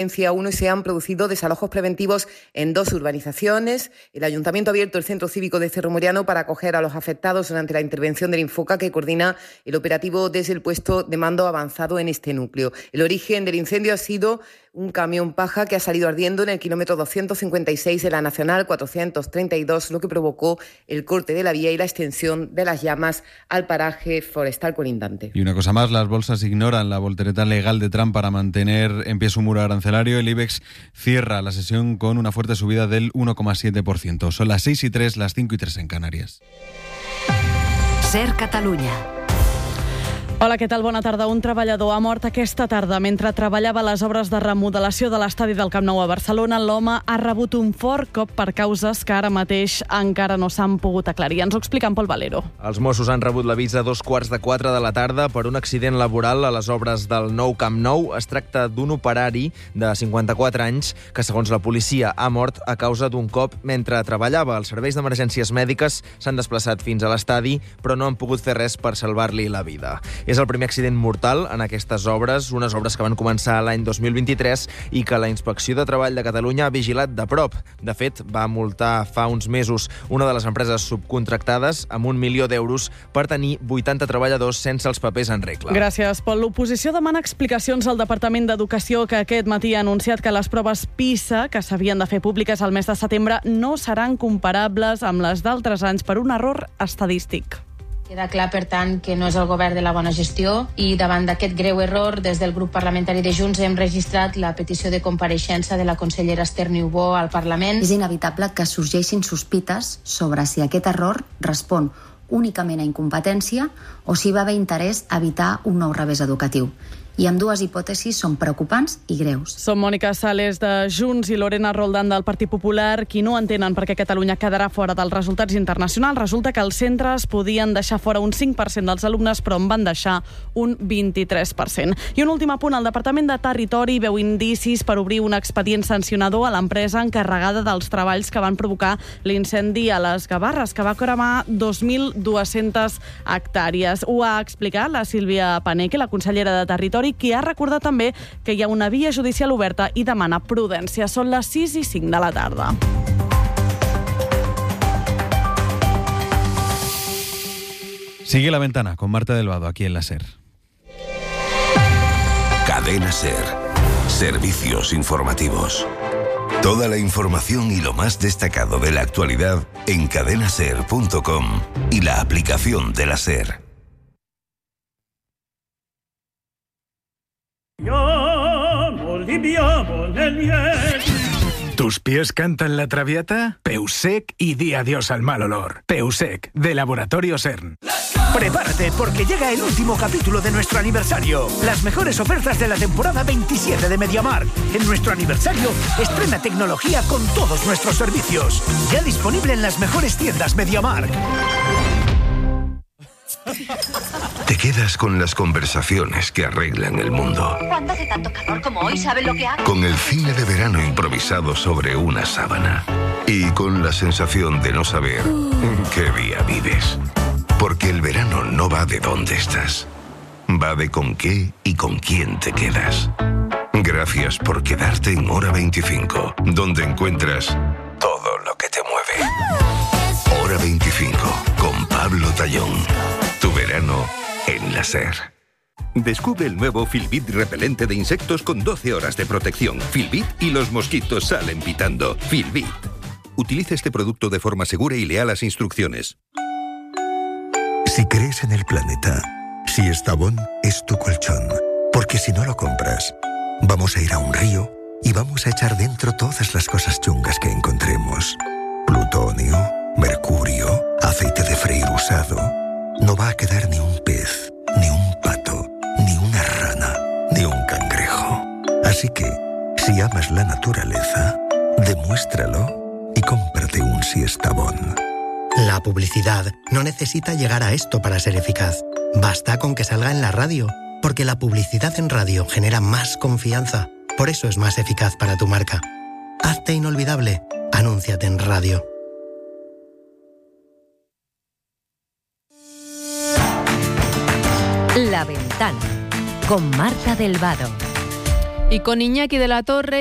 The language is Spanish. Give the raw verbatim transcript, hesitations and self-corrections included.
uno y se han producido desalojos preventivos en dos urbanizaciones. El Ayuntamiento ha abierto el Centro Cívico de Cerro Moriano para acoger a los afectados durante la intervención del Infoca, que coordina el operativo desde el puesto de mando avanzado en este núcleo. El origen del incendio ha sido un camión paja que ha salido ardiendo en el kilómetro doscientos cincuenta y seis de la Nacional cuatrocientos treinta y dos, lo que provocó el corte de la vía y la extensión de las llamas al paraje forestal colindante. Y una cosa más, las bolsas ignoran la voltereta legal de Trump para mantener en pie su muro arancelario. El IBEX cierra la sesión con una fuerte subida del uno coma siete por ciento. Son las seis y tres, las cinco y tres en Canarias. SER Catalunya. Hola, què tal? Bona tarda. Un treballador ha mort aquesta tarda mentre treballava a les obres de remodelació de l'estadi del Camp Nou a Barcelona. L'home ha rebut un fort cop per causes que ara mateix encara no s'han pogut aclarir. Ens ho explica en Pol Valero. Els Mossos han rebut l'avís a dos quarts de quatre de la tarda per un accident laboral a les obres del nou Camp Nou. Es tracta d'un operari de cinquanta-quatre anys que, segons la policia, ha mort a causa d'un cop mentre treballava. Els serveis d'emergències mèdiques s'han desplaçat fins a l'estadi, però no han pogut fer res per salvar-li la vida. És el primer accident mortal en aquestes obres, unes obres que van començar l'any dos mil vint-i-tres i que la Inspecció de Treball de Catalunya ha vigilat de prop. De fet, va multar fa uns mesos una de les empreses subcontractades amb un milió d'euros per tenir vuitanta treballadors sense els papers en regla. Gràcies, Pol. L'oposició demana explicacions al Departament d'Educació, que aquest matí ha anunciat que les proves PISA, que s'havien de fer públiques al mes de setembre, no seran comparables amb les d'altres anys per un error estadístic. Queda clar, per tant, que no és el govern de la bona gestió i davant d'aquest greu error, des del grup parlamentari de Junts hem registrat la petició de compareixença de la consellera Esther Niubó al Parlament. És inevitable que sorgeixin sospites sobre si aquest error respon únicament a incompetència o si va haver interès a evitar un nou revés educatiu. I amb dues hipòtesis són preocupants i greus. Són Mònica Sales de Junts i Lorena Roldán del Partit Popular, qui no entenen per què Catalunya quedarà fora dels resultats internacionals. Resulta que els centres podien deixar fora un cinc per cent dels alumnes, però en van deixar un vint-i-tres per cent. I un últim apunt, el Departament de Territori veu indicis per obrir un expedient sancionador a l'empresa encarregada dels treballs que van provocar l'incendi a les Gavarres, que va cremar dos mil dues-centes hectàrees. Ho ha explicat la Sílvia Paneque, la consellera de Territori, qui ha recordat també que hi ha una via judicial oberta i demana prudència. Són les sis i cinc de la tarda. Sigue la ventana con Marta del Vado aquí en la SER. Cadena SER. Servicios informativos. Toda la información y lo más destacado de la actualidad en cadena ser punto com y la aplicación de la SER. ¿Tus pies cantan la traviata? Peusec y di adiós al mal olor. Peusec, de Laboratorio CERN. Prepárate porque llega el último capítulo de nuestro aniversario. Las mejores ofertas de la temporada veintisiete de MediaMarkt. En nuestro aniversario, estrena tecnología con todos nuestros servicios. Ya disponible en las mejores tiendas MediaMarkt. Te quedas con las conversaciones que arreglan el mundo. ¿Cuándo hace tanto calor como hoy? ¿Sabe lo que hago? Con el cine de verano improvisado sobre una sábana. Y con la sensación de no saber en qué día vives. Porque el verano no va de dónde estás. Va de con qué y con quién te quedas. Gracias por quedarte en Hora veinticinco, donde encuentras todo lo que te mueve. Hora veinticinco, con Pablo Tallón. Tu verano en la SER. Descubre el nuevo Filbit repelente de insectos con doce horas de protección. Filbit y los mosquitos salen pitando. Filbit. Utiliza este producto de forma segura y lea las instrucciones. Si crees en el planeta, si Estavón es tu colchón, porque si no lo compras, vamos a ir a un río y vamos a echar dentro todas las cosas chungas que encontremos. Plutonio, mercurio, aceite de freír usado. No va a quedar ni un pez, ni un pato, ni una rana, ni un cangrejo. Así que, si amas la naturaleza, demuéstralo y cómprate un Siestabón. La publicidad no necesita llegar a esto para ser eficaz. Basta con que salga en la radio, porque la publicidad en radio genera más confianza. Por eso es más eficaz para tu marca. Hazte inolvidable. Anúnciate en radio. La Ventana, con Marta del Vado. Y con Iñaki de la Torre